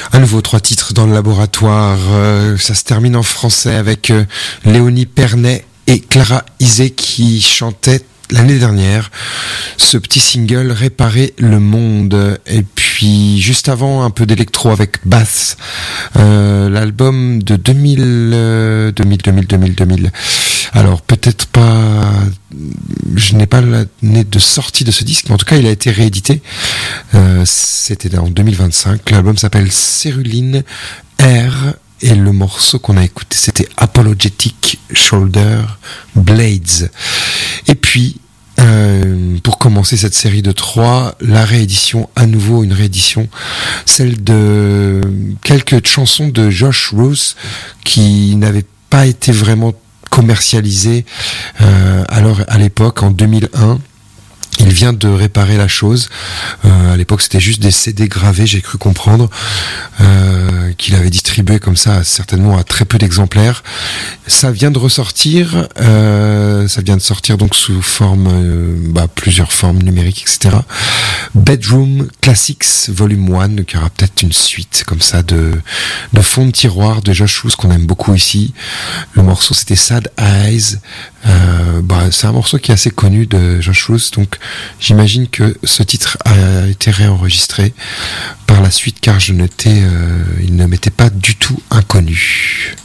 À nouveau, 3 titres dans le laboratoire. Ça se termine en français avec Léonie Pernet et Clara Isé qui chantaient l'année dernière ce petit single Réparer le monde. Et puis juste avant, un peu d'électro avec Bass, l'album de 2000. Alors peut-être pas, je n'ai pas l'année de sortie de ce disque, mais en tout cas il a été réédité. C'était en 2025. L'album s'appelle Céruline R. Et le morceau qu'on a écouté, c'était Apologetic Shoulder Blades. Et puis, pour commencer cette série de 3, la réédition, à nouveau une réédition, celle de quelques chansons de Josh Roos qui n'avaient pas été vraiment commercialisées alors à l'époque, en 2001. Il vient de réparer la chose. À l'époque, c'était juste des CD gravés, j'ai cru comprendre, qu'il avait distribué comme ça, certainement à très peu d'exemplaires. Ça vient de ressortir. Ça vient de sortir donc sous forme, plusieurs formes numériques, etc. Bedroom Classics Volume 1, qui aura peut-être une suite comme ça de fond de tiroir de Josh Roos qu'on aime beaucoup ici. Le morceau, c'était Sad Eyes. C'est un morceau qui est assez connu de Josh Roos, donc j'imagine que ce titre a été réenregistré par la suite, car il ne m'était pas du tout inconnu.